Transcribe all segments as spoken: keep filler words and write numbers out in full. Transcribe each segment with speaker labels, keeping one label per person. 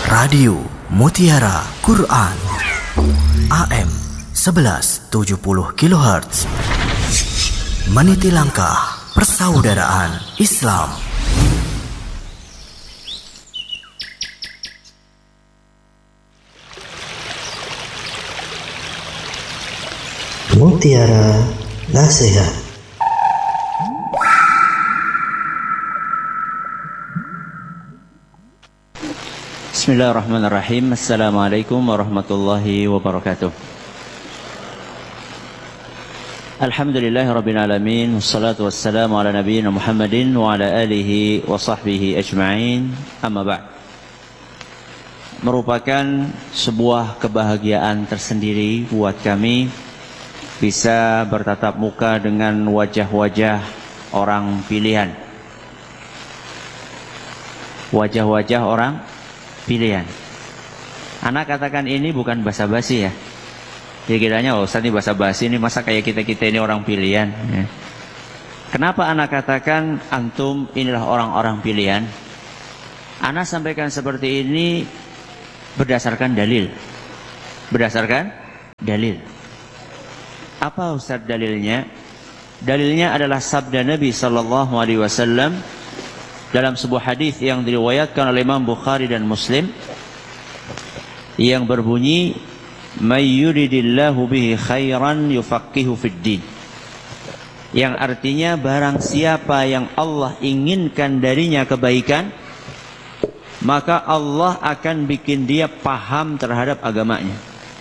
Speaker 1: Radio Mutiara Quran A M sebelas tujuh puluh kilohertz, meniti langkah persaudaraan Islam.
Speaker 2: Mutiara Nasihat.
Speaker 3: Bismillahirrahmanirrahim. Assalamualaikum warahmatullahi wabarakatuh. Alhamdulillahirabbil alamin, wassalatu wassalamu ala nabiyyina Muhammadin wa ala alihi wa sahbihi ajma'in. Amma ba'd. Merupakan sebuah kebahagiaan tersendiri buat kami bisa bertatap muka dengan wajah-wajah orang pilihan. Wajah-wajah orang pilihan. Anak katakan ini bukan basa-basi ya. Kira-kiranya oh Ustaz ini basa-basi, ini masa kayak kita-kita ini orang pilihan ya. Kenapa anak katakan antum inilah orang-orang pilihan? Anak sampaikan seperti ini berdasarkan dalil. Berdasarkan dalil. Apa Ustaz dalilnya? Dalilnya adalah sabda Nabi sallallahu alaihi wasallam dalam sebuah hadis yang diriwayatkan oleh Imam Bukhari dan Muslim yang berbunyi may yuridillahu bihi khairan yufaqihu fid din, yang artinya barang siapa yang Allah inginkan darinya kebaikan, maka Allah akan bikin dia paham terhadap agamanya.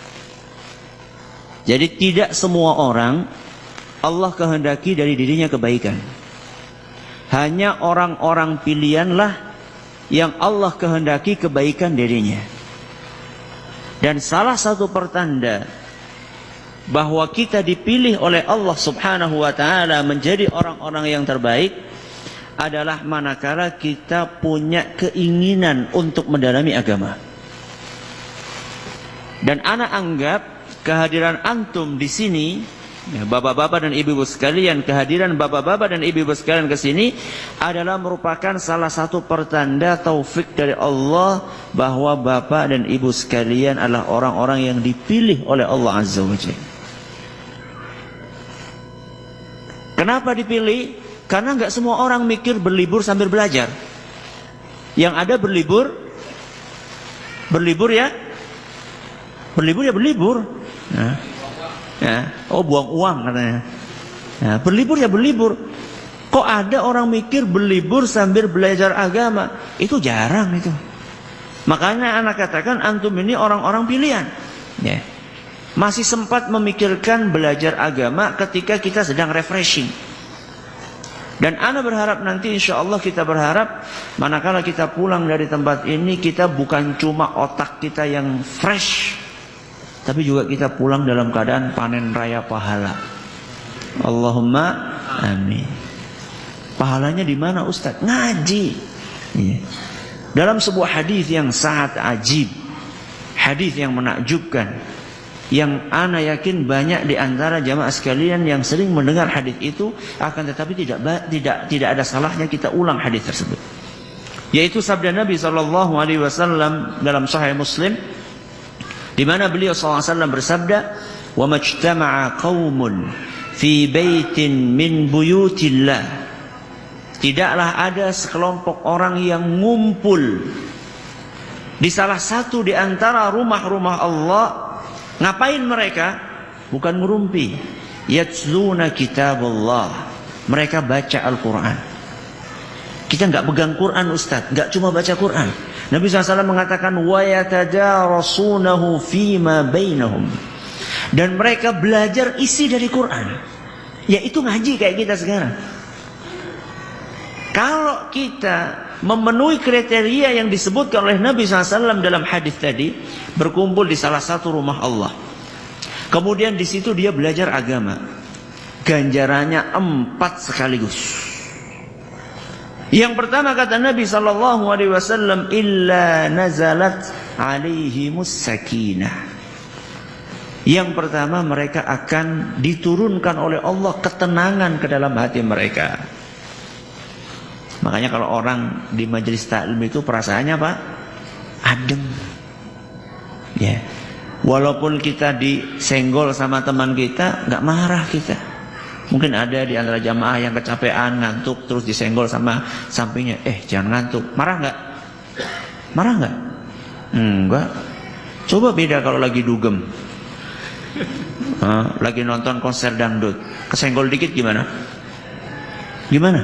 Speaker 3: Jadi tidak semua orang Allah kehendaki dari dirinya kebaikan. Hanya orang-orang pilihanlah yang Allah kehendaki kebaikan darinya. Dan salah satu pertanda bahwa kita dipilih oleh Allah subhanahu wa ta'ala menjadi orang-orang yang terbaik adalah manakala kita punya keinginan untuk mendalami agama. Dan ana anggap kehadiran antum di sini, ya, bapak-bapak dan ibu-ibu sekalian, kehadiran bapak-bapak dan ibu-ibu sekalian ke sini adalah merupakan salah satu pertanda taufik dari Allah bahwa bapak dan ibu sekalian adalah orang-orang yang dipilih oleh Allah Azza wa Jalla. Kenapa dipilih? Karena nggak semua orang mikir berlibur sambil belajar. Yang ada berlibur, berlibur ya, berlibur ya berlibur. Nah. Ya, oh buang uang katanya. Ya, berlibur ya berlibur. Kok ada orang mikir berlibur sambil belajar agama? Itu jarang itu. Makanya anak katakan antum ini orang-orang pilihan. Ya. Masih sempat memikirkan belajar agama ketika kita sedang refreshing. Dan anak berharap nanti insya Allah kita berharap manakala kita pulang dari tempat ini kita bukan cuma otak kita yang fresh, tapi juga kita pulang dalam keadaan panen raya pahala. Allahumma amin. Pahalanya di mana Ustaz? Ngaji. Ya. Dalam sebuah hadis yang sangat ajib, hadis yang menakjubkan, yang ana yakin banyak di antara jamaah sekalian yang sering mendengar hadis itu, akan tetapi tidak tidak tidak ada salahnya kita ulang hadis tersebut. Yaitu sabda Nabi sallallahu alaihi wasallam dalam Sahih Muslim, di mana beliau sallallahu alaihi wasallam bersabda, "Wa majtama'a qaumun fi baitin min buyutillah." Tidaklah ada sekelompok orang yang ngumpul di salah satu di antara rumah-rumah Allah. Ngapain mereka? Bukan ngerumpi. Yatluna kitabullah. Mereka baca Al-Quran. Kita enggak pegang Quran Ustaz, enggak cuma baca Quran. Nabi shallallahu alaihi wasallam mengatakan wa yatadarasunahu fima bainahum, dan mereka belajar isi dari Quran, yaitu ngaji kayak kita sekarang. Kalau kita memenuhi kriteria yang disebutkan oleh Nabi shallallahu alaihi wasallam dalam hadis tadi, berkumpul di salah satu rumah Allah, kemudian di situ dia belajar agama, ganjarannya empat sekaligus. Yang pertama kata Nabi sallallahu alaihi wasallam, illa nazalat alaihimus sakinah. Yang pertama mereka akan diturunkan oleh Allah ketenangan ke dalam hati mereka. Makanya kalau orang di majelis taklim itu perasaannya apa? adem. Ya. Walaupun kita disenggol sama teman kita, nggak marah kita. Mungkin ada di antara jamaah yang kecapean, ngantuk, terus disenggol sama sampingnya. Eh, jangan ngantuk. Marah nggak? Marah nggak? Enggak. Coba beda kalau lagi dugem. Uh, lagi nonton konser dangdut, kesenggol dikit gimana? Gimana?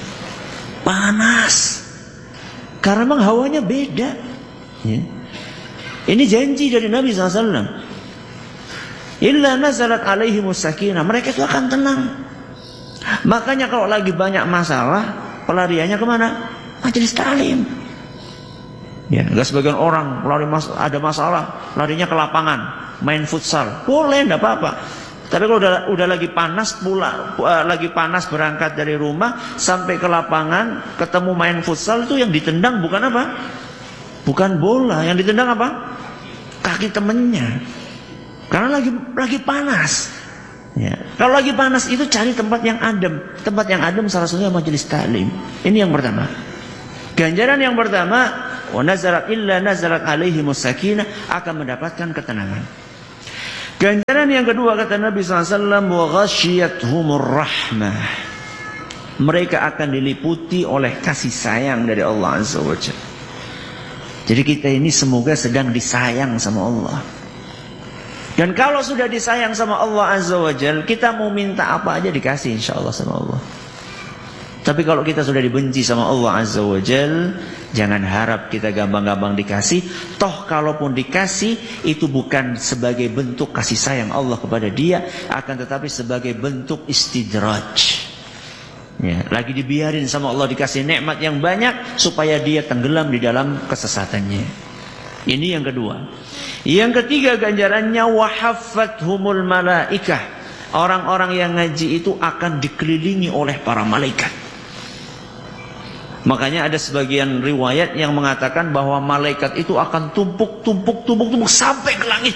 Speaker 3: Panas. Karena memang hawanya beda. Ya. Ini janji dari Nabi shallallahu alaihi wasallam. Illa nazalat alaihimus sakinah. Mereka itu akan tenang. Makanya kalau lagi banyak masalah, pelariannya kemana? Majelis taklim. Ya, enggak sebagian orang lari mas ada masalah, larinya ke lapangan, main futsal. Boleh, enggak apa-apa. Tapi kalau udah udah lagi panas pula, uh, lagi panas berangkat dari rumah sampai ke lapangan, ketemu main futsal, itu yang ditendang bukan apa? Bukan bola, yang ditendang apa? Kaki temennya. Karena lagi lagi panas. Ya. Kalau lagi panas itu cari tempat yang adem. Tempat yang adem salah satunya majelis taklim. Ini yang pertama. Ganjaran yang pertama, wa nazarat illa nazarat alaihimus sakinah, akan mendapatkan ketenangan. Ganjaran yang kedua kata Nabi shallallahu alaihi wasallam, wa ghasyiyatuhumur rahmah. Mereka akan diliputi oleh kasih sayang dari Allah Azza wa Jalla. Jadi kita ini semoga sedang disayang sama Allah. Dan kalau sudah disayang sama Allah Azza wa Jalla, kita mau minta apa aja dikasih insyaallah sama Allah. Tapi kalau kita sudah dibenci sama Allah Azza wa Jalla, jangan harap kita gampang-gampang dikasih. Toh kalaupun dikasih, itu bukan sebagai bentuk kasih sayang Allah kepada dia, akan tetapi sebagai bentuk istidraj. Ya, lagi dibiarin sama Allah dikasih nikmat yang banyak supaya dia tenggelam di dalam kesesatannya. Ini yang kedua. Yang ketiga ganjarannya, wahaffathumul malaikah. Orang-orang yang ngaji itu akan dikelilingi oleh para malaikat. Makanya ada sebagian riwayat yang mengatakan bahwa malaikat itu akan tumpuk-tumpuk-tumpuk-tumpuk sampai ke langit.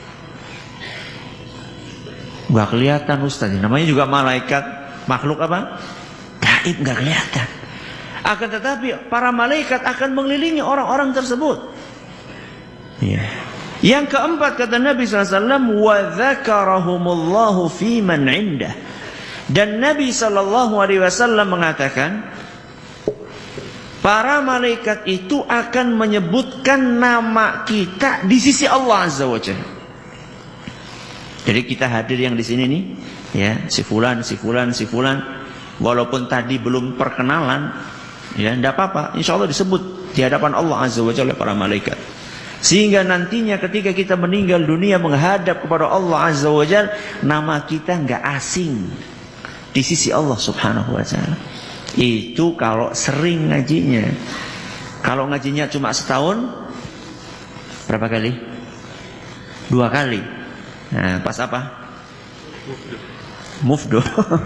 Speaker 3: Gak kelihatan Ustaz. Namanya juga malaikat, makhluk apa? Gaib, gak kelihatan. Akan tetapi para malaikat akan mengelilingi orang-orang tersebut. Ya. Yang keempat kata Nabi shallallahu alaihi wasallam, wa dzakarahumullahu fi man indah. Dan Nabi shallallahu alaihi wasallam mengatakan, para malaikat itu akan menyebutkan nama kita di sisi Allah Azza wa Jalla. Jadi kita hadir yang di sini nih, ya, si fulan, si fulan, si fulan, walaupun tadi belum perkenalan, ya, enggak apa-apa, insyaallah disebut di hadapan Allah Azza wa Jalla para malaikat. Sehingga nantinya ketika kita meninggal dunia menghadap kepada Allah Azza wa Jalla, nama kita enggak asing di sisi Allah Subhanahu wa taala. Itu kalau sering ngajinya. Kalau ngajinya cuma setahun, berapa kali? Dua kali. Nah, pas apa? Mufdo.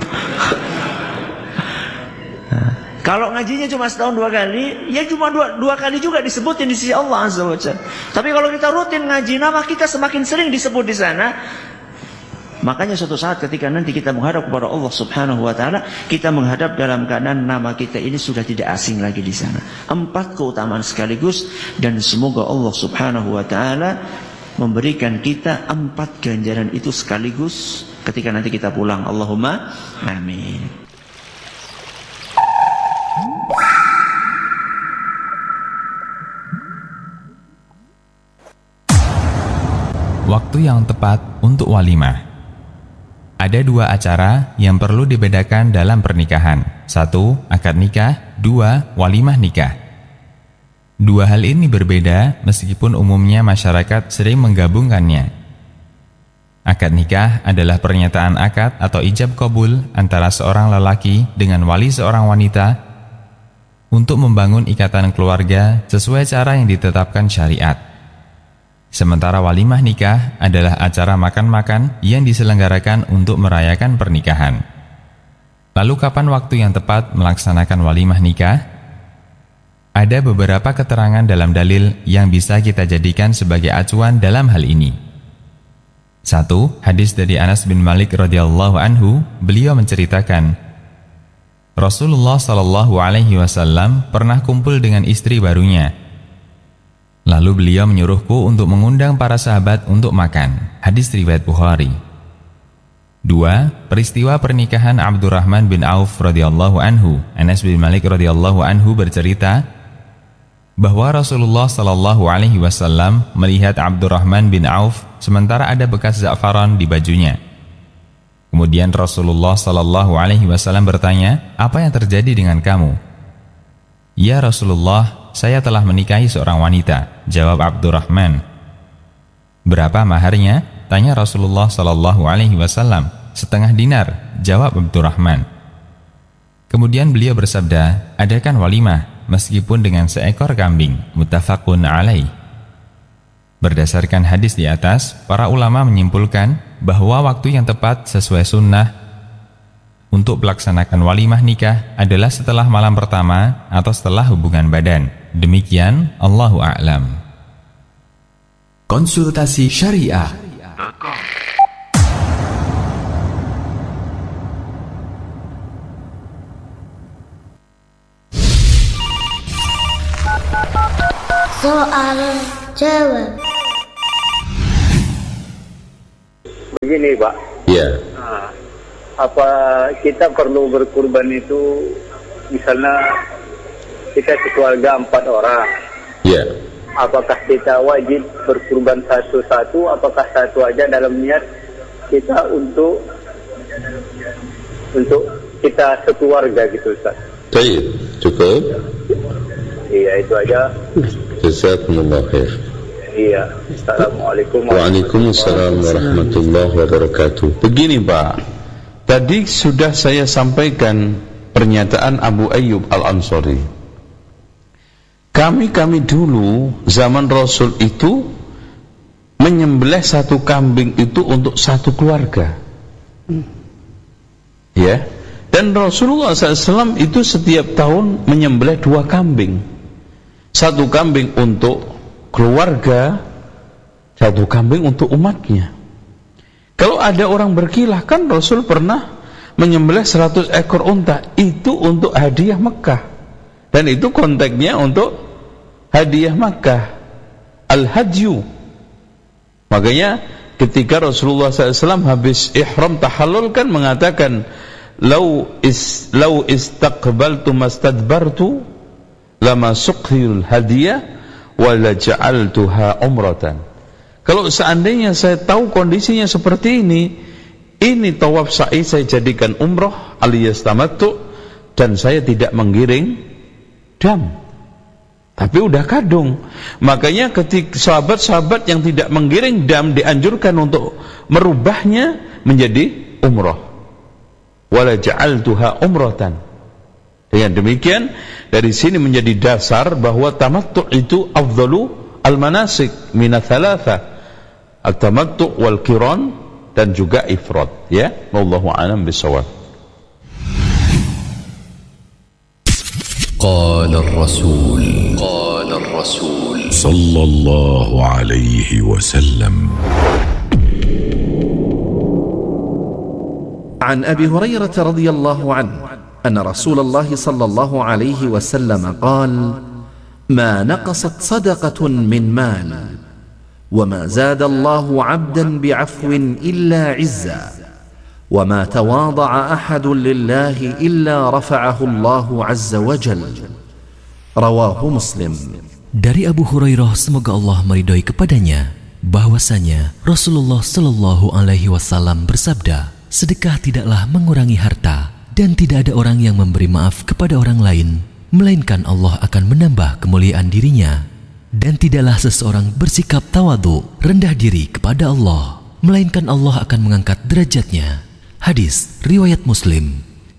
Speaker 3: Nah, kalau ngajinya cuma setahun dua kali, ya cuma dua, dua kali juga disebutin di sisi Allah Azza wa Jalla. Tapi kalau kita rutin ngaji, nama kita semakin sering disebut di sana. Makanya suatu saat ketika nanti kita menghadap kepada Allah Subhanahu wa taala, kita menghadap dalam keadaan nama kita ini sudah tidak asing lagi di sana. Empat keutamaan sekaligus, dan semoga Allah Subhanahu wa taala memberikan kita empat ganjaran itu sekaligus ketika nanti kita pulang. Allahumma amin.
Speaker 4: Waktu yang tepat untuk walimah. Ada dua acara yang perlu dibedakan dalam pernikahan. Satu, akad nikah. Dua, walimah nikah. Dua hal ini berbeda meskipun umumnya masyarakat sering menggabungkannya. Akad nikah adalah pernyataan akad atau ijab qabul antara seorang lelaki dengan wali seorang wanita untuk membangun ikatan keluarga sesuai cara yang ditetapkan syariat. Sementara walimah nikah adalah acara makan-makan yang diselenggarakan untuk merayakan pernikahan. Lalu kapan waktu yang tepat melaksanakan walimah nikah? Ada beberapa keterangan dalam dalil yang bisa kita jadikan sebagai acuan dalam hal ini. Satu, hadis dari Anas bin Malik radhiyallahu anhu, beliau menceritakan, Rasulullah shallallahu alaihi wasallam pernah kumpul dengan istri barunya. Lalu beliau menyuruhku untuk mengundang para sahabat untuk makan. Hadis riwayat Bukhari. Dua. Peristiwa pernikahan Abdurrahman bin Auf radhiyallahu anhu. Anas bin Malik radhiyallahu anhu bercerita bahwa Rasulullah shallallahu alaihi wasallam melihat Abdurrahman bin Auf sementara ada bekas za'faran di bajunya. Kemudian Rasulullah shallallahu alaihi wasallam bertanya, "Apa yang terjadi dengan kamu?" "Ya Rasulullah, saya telah menikahi seorang wanita," jawab Abdurrahman. "Berapa maharnya?" tanya Rasulullah shallallahu alaihi wasallam. "Setengah dinar," jawab Abdurrahman. Kemudian beliau bersabda, "Adakan walimah meskipun dengan seekor kambing." Muttafaqun alaih. Berdasarkan hadis di atas, para ulama menyimpulkan bahwa waktu yang tepat sesuai sunnah untuk melaksanakan walimah nikah adalah setelah malam pertama atau setelah hubungan badan. Demikian, Allahu a'lam.
Speaker 1: Konsultasi Syariah.
Speaker 5: Soal jawab.
Speaker 6: Begini Pak.
Speaker 7: Iya.
Speaker 6: Nah, apa kita perlu berkurban itu, misalnya kita sekeluarga empat orang.
Speaker 7: Iya.
Speaker 6: Apakah kita wajib berkurban satu-satu? Apakah satu aja dalam niat kita untuk untuk kita sekeluarga gitu Ustaz?
Speaker 7: Baik, cukup.
Speaker 6: Iya, itu aja.
Speaker 7: Jazakumullah khair.
Speaker 6: Iya. Assalamualaikum
Speaker 7: Waalaikumsalam warahmatullahi wabarakatuh.
Speaker 8: Begini Pak, tadi sudah saya sampaikan pernyataan Abu Ayyub Al-Ansari. Kami-kami dulu zaman Rasul itu menyembelih satu kambing itu untuk satu keluarga. Ya. Dan Rasulullah shallallahu alaihi wasallam itu setiap tahun menyembelih dua kambing. Satu kambing untuk keluarga, satu kambing untuk umatnya. Kalau ada orang berkilah, kan Rasul pernah menyembelih seratus ekor unta, itu untuk hadiah Mekah. Dan itu konteksnya untuk hadiah Makkah, Al-Hajju. Makanya ketika Rasulullah shallallahu alaihi wasallam habis ihram tahallul kan mengatakan, Lau is lau istaqbaltu mastadbartu lama suqhil hadiah wala ja'altuha umratan. Kalau seandainya saya tahu kondisinya seperti ini, ini tawaf sa'i saya jadikan umrah alias tamattu, dan saya tidak menggiring dam, tapi udah kadung. Makanya ketika sahabat-sahabat yang tidak menggiring dam dianjurkan untuk merubahnya menjadi umrah. Wala ja'altuha umratan. Dengan demikian dari sini menjadi dasar bahwa tamattu' itu afdalu al-manasik minat thalatha, at-tamattu' wal qiran dan juga ifrad, ya. Wallahu a'lam bishawab.
Speaker 9: Qala ar-rasul qala ar-rasul sallallahu alaihi wasallam.
Speaker 10: عن أبي هريرة رضي الله عنه أن رسول الله صلى الله عليه وسلم قال: ما نقصت صدقة من مال وما زاد الله عبدا بعفو إلا عزا وما تواضع أحد لله إلا رفعه الله عز وجل. رواه مسلم.
Speaker 1: Dari Abu Hurairah, semoga Allah meridhoi kepadanya, bahwasanya Rasulullah Shallallahu Alaihi Wasallam bersabda, sedekah tidaklah mengurangi harta, dan tidak ada orang yang memberi maaf kepada orang lain, melainkan Allah akan menambah kemuliaan dirinya. Dan tidaklah seseorang bersikap tawadhu, rendah diri kepada Allah, melainkan Allah akan mengangkat derajatnya. Hadis riwayat Muslim.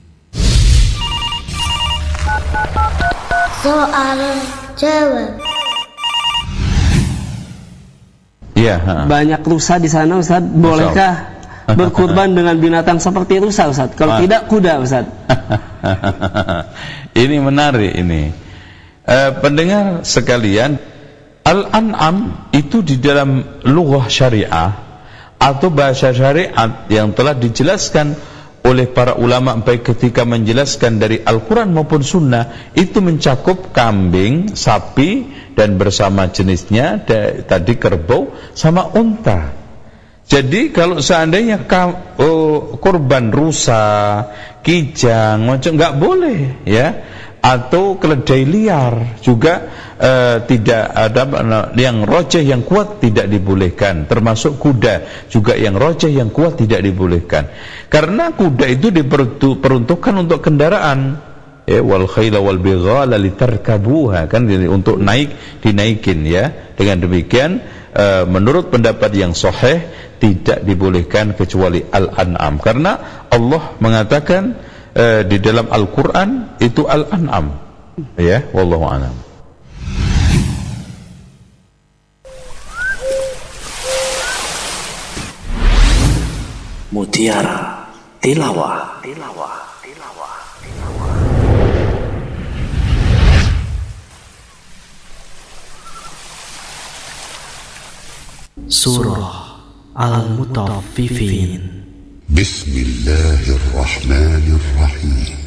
Speaker 5: Soal jawab.
Speaker 8: Ya,
Speaker 11: banyak rusa di sana Ustaz, bolehkah berkurban dengan binatang seperti rusa Ustaz? Kalau tidak kuda Ustaz.
Speaker 8: Ini menarik ini. Uh, pendengar sekalian, Al-An'am itu di dalam lughah syariah atau bahasa syariat yang telah dijelaskan oleh para ulama baik ketika menjelaskan dari Al-Quran maupun Sunnah, itu mencakup kambing, sapi, dan bersama jenisnya tadi kerbau sama unta. Jadi kalau seandainya kam, oh, kurban rusa, kijang, macam nggak boleh ya, atau keledai liar juga uh, tidak ada yang rojeh yang kuat tidak dibolehkan, termasuk kuda juga yang rojeh yang kuat tidak dibolehkan, karena kuda itu diperuntukkan untuk kendaraan, ya, wal khayla wal bighala litarkabuha, kan, untuk naik dinaikin ya. Dengan demikian uh, menurut pendapat yang sahih tidak dibolehkan kecuali al-an'am, karena Allah mengatakan Uh, di dalam Al-Quran itu Al-An'am, ya, wallahu a'lam.
Speaker 2: Mutiara Tilawah. Tilawah. Tilawah. Surah Al-Mutaffifin.
Speaker 9: بسم الله الرحمن الرحيم